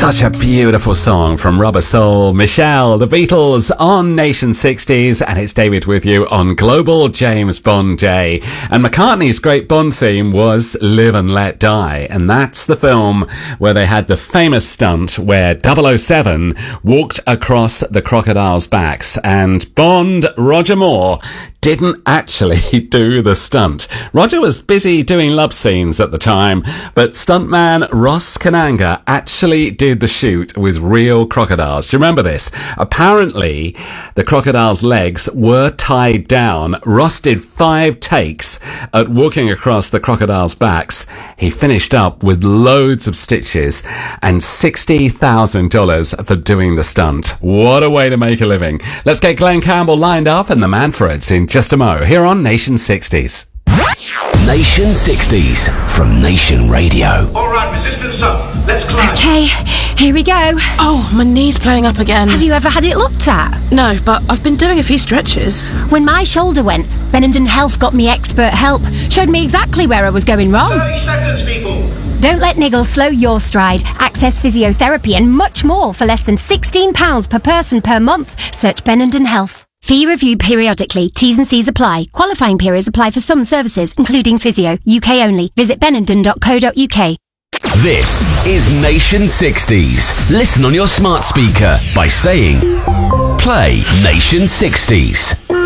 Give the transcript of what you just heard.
Such a beautiful song from Rubber Soul, Michelle, the Beatles on Nation 60s, and it's David with you on Global James Bond Day. And McCartney's great Bond theme was Live and Let Die, and that's the film where they had the famous stunt where 007 walked across the crocodiles' backs, and Bond, Roger Moore, didn't actually do the stunt. Roger was busy doing love scenes at the time, but stuntman Ross Kananga actually did the shoot with real crocodiles. Do you remember this? Apparently, the crocodile's legs were tied down. Ross did 5 takes at walking across the crocodile's backs. He finished up with loads of stitches and $60,000 for doing the stunt. What a way to make a living. Let's get Glenn Campbell lined up and the Manfreds in just a mo, here on Nation 60s. Nation 60s from Nation Radio. All right, resistance up. Let's climb. Okay, here we go. Oh, my knee's playing up again. Have you ever had it looked at? No, but I've been doing a few stretches. When my shoulder went, Benenden Health got me expert help. Showed me exactly where I was going wrong. 30 seconds, people. Don't let niggles slow your stride. Access physiotherapy and much more for less than £16 per person per month. Search Benenden Health. Fee reviewed periodically. T's and C's apply. Qualifying periods apply for some services, including physio. UK only. Visit benenden.co.uk. This is Nation 60s. Listen on your smart speaker by saying, play Nation 60s.